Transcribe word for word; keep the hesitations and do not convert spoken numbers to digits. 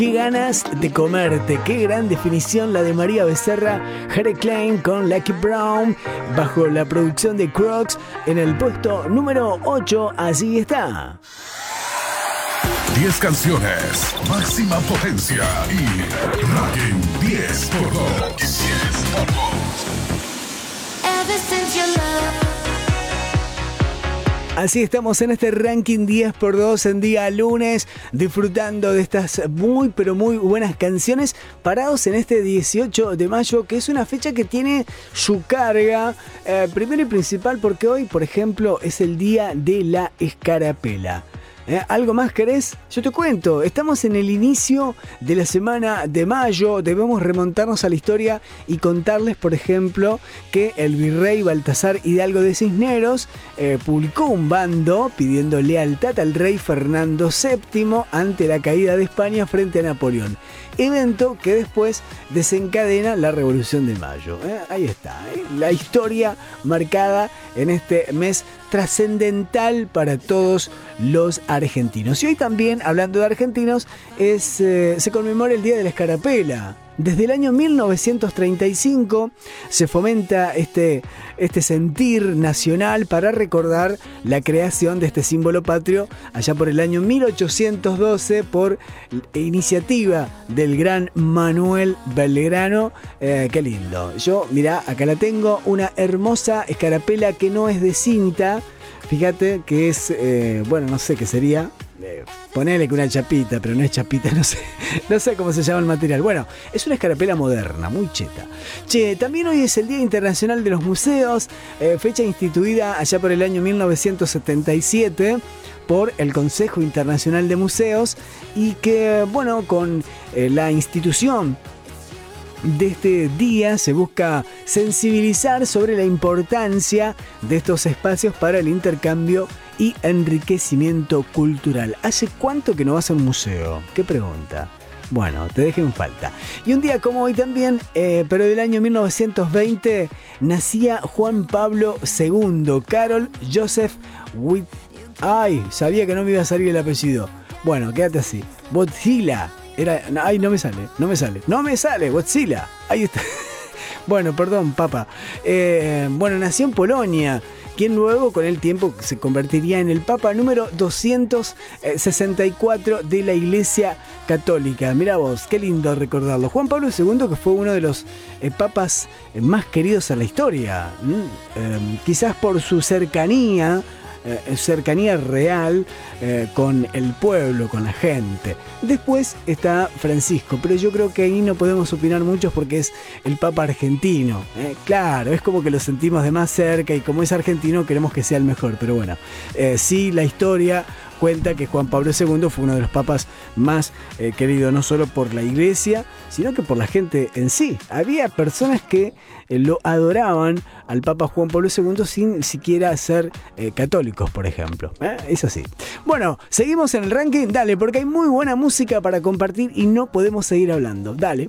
Qué ganas de comerte, qué gran definición la de María Becerra, Jere Klein con Lucky Brown, bajo la producción de Crocs, en el puesto número ocho, así está. diez canciones, máxima potencia y ranking diez por dos. Así estamos en este ranking diez por dos en día lunes, disfrutando de estas muy pero muy buenas canciones, parados en este dieciocho de mayo, que es una fecha que tiene su carga, eh, primero y principal porque hoy, por ejemplo, es el día de la escarapela. ¿Eh? ¿Algo más querés? Yo te cuento, estamos en el inicio de la semana de mayo, debemos remontarnos a la historia y contarles, por ejemplo, que el virrey Baltasar Hidalgo de Cisneros eh, publicó un bando pidiendo lealtad al rey Fernando séptimo ante la caída de España frente a Napoleón, evento que después desencadena la Revolución de Mayo. ¿Eh? Ahí está, ¿eh? La historia marcada en este mes trascendental para todos los argentinos. Y hoy también, hablando de argentinos, es, eh, se conmemora el Día de la Escarapela. Desde el año mil novecientos treinta y cinco se fomenta este, este sentir nacional para recordar la creación de este símbolo patrio allá por el año mil ochocientos doce por iniciativa del gran Manuel Belgrano. Eh, qué lindo. Yo, mirá, acá la tengo, una hermosa escarapela que no es de cinta. Fíjate que es, eh, bueno, no sé qué sería. Eh, ponele que una chapita, pero no es chapita, no sé, no sé cómo se llama el material. Bueno, es una escarapela moderna, muy cheta. Che, también hoy es el Día Internacional de los Museos, eh, fecha instituida allá por el año mil novecientos setenta y siete por el Consejo Internacional de Museos, y que, bueno, con eh, la institución de este día se busca sensibilizar sobre la importancia de estos espacios para el intercambio y enriquecimiento cultural. ¿Hace cuánto que no vas a un museo? ¿Qué pregunta? Bueno, te dejé en falta. Y un día como hoy también, eh, pero del año mil novecientos veinte, nacía Juan Pablo segundo, Karol Joseph Witt. Ay, sabía que no me iba a salir el apellido. Bueno, quédate así. Wojtyła. Era, ay, no me sale, no me sale, no me sale, Wojtyła. Ahí está. Bueno, perdón, papá. Eh, bueno, nació en Polonia, quien luego con el tiempo se convertiría en el Papa número doscientos sesenta y cuatro de la Iglesia Católica. Mirá vos, qué lindo recordarlo. Juan Pablo segundo, que fue uno de los eh, papas más queridos en la historia, ¿Mm? eh, quizás por su cercanía, Eh, cercanía real eh, con el pueblo, con la gente. Después está Francisco, pero yo creo que ahí no podemos opinar mucho porque es el Papa argentino. Eh, claro, es como que lo sentimos de más cerca y como es argentino queremos que sea el mejor, pero bueno, eh, sí, la historia cuenta que Juan Pablo segundo fue uno de los papas más eh, queridos, no solo por la iglesia, sino que por la gente en sí. Había personas que eh, lo adoraban al Papa Juan Pablo segundo sin siquiera ser eh, católicos, por ejemplo. ¿Eh? Es así. Bueno, seguimos en el ranking. Dale, porque hay muy buena música para compartir y no podemos seguir hablando. Dale.